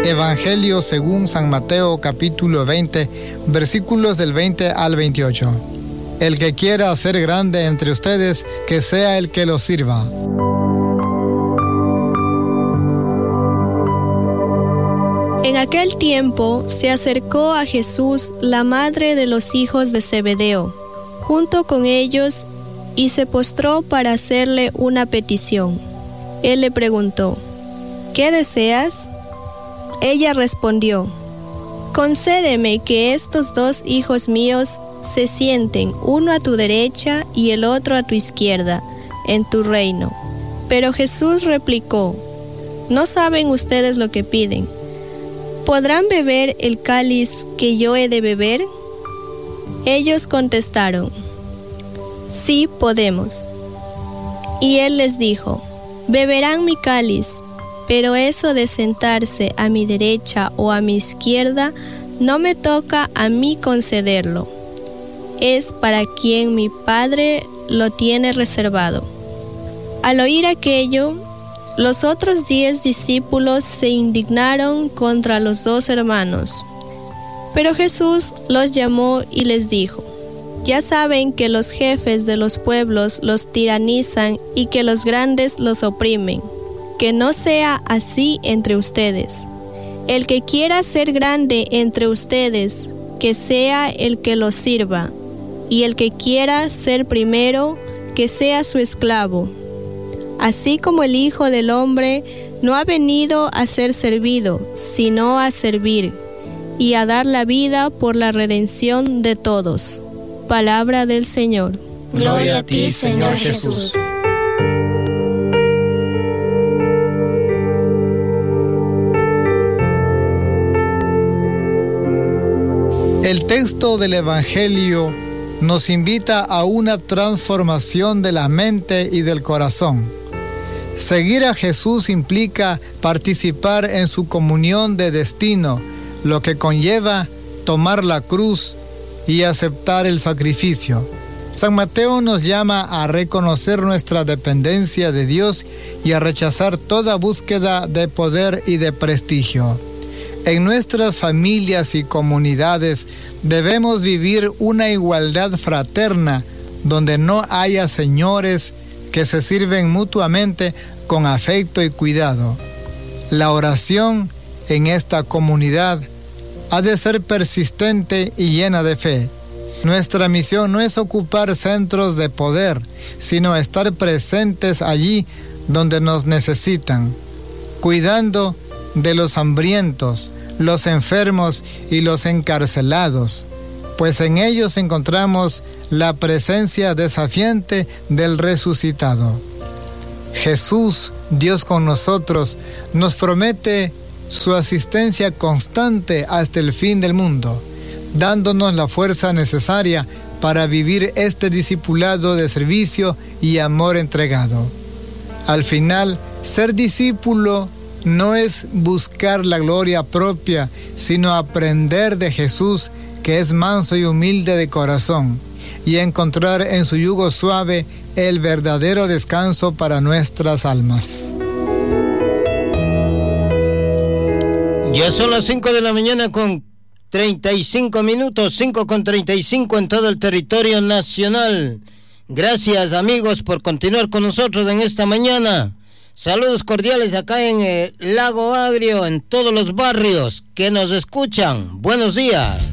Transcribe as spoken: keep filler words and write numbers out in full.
Evangelio según San Mateo capítulo veinte, versículos del veinte al veintiocho. El que quiera ser grande entre ustedes, que sea el que los sirva. En aquel tiempo se acercó a Jesús la madre de los hijos de Zebedeo, junto con ellos, y se postró para hacerle una petición. Él le preguntó: ¿qué deseas? Ella respondió: concédeme que estos dos hijos míos se sienten, uno a tu derecha y el otro a tu izquierda, en tu reino. Pero Jesús replicó: no saben ustedes lo que piden. ¿Podrán beber el cáliz que yo he de beber? Ellos contestaron: sí, podemos. Y él les dijo: beberán mi cáliz, pero eso de sentarse a mi derecha o a mi izquierda no me toca a mí concederlo. Es para quien mi Padre lo tiene reservado. Al oír aquello, los otros diez discípulos se indignaron contra los dos hermanos. Pero Jesús los llamó y les dijo: ya saben que los jefes de los pueblos los tiranizan y que los grandes los oprimen. Que no sea así entre ustedes. El que quiera ser grande entre ustedes, que sea el que los sirva, y el que quiera ser primero, que sea su esclavo. Así como el Hijo del Hombre no ha venido a ser servido, sino a servir, y a dar la vida por la redención de todos. Palabra del Señor. Gloria a ti, Señor Jesús. El texto del Evangelio nos invita a una transformación de la mente y del corazón. Seguir a Jesús implica participar en su comunión de destino, lo que conlleva tomar la cruz y aceptar el sacrificio. San Mateo nos llama a reconocer nuestra dependencia de Dios y a rechazar toda búsqueda de poder y de prestigio. En nuestras familias y comunidades debemos vivir una igualdad fraterna donde no haya señores que se sirven mutuamente con afecto y cuidado. La oración en esta comunidad ha de ser persistente y llena de fe. Nuestra misión no es ocupar centros de poder, sino estar presentes allí donde nos necesitan, cuidando de los hambrientos, los enfermos y los encarcelados, pues en ellos encontramos la presencia desafiante del resucitado. Jesús, Dios con nosotros, nos promete su asistencia constante hasta el fin del mundo, dándonos la fuerza necesaria para vivir este discipulado de servicio y amor entregado. Al final, ser discípulo no es buscar la gloria propia, sino aprender de Jesús, que es manso y humilde de corazón, y encontrar en su yugo suave el verdadero descanso para nuestras almas. Ya son las cinco de la mañana con treinta y cinco minutos, cinco con treinta y cinco en todo el territorio nacional. Gracias, amigos, por continuar con nosotros en esta mañana. Saludos cordiales acá en el Lago Agrio, en todos los barrios que nos escuchan. Buenos días.